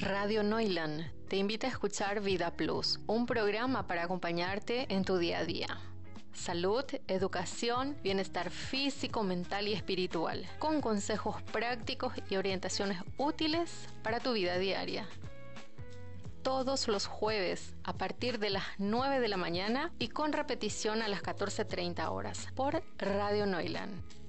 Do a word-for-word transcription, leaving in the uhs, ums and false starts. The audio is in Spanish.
Radio Neuland te invita a escuchar Vida Plus, un programa para acompañarte en tu día a día. Salud, educación, bienestar físico, mental y espiritual, con consejos prácticos y orientaciones útiles para tu vida diaria. Todos los jueves a partir de las nueve de la mañana y con repetición a las catorce treinta horas por Radio Neuland.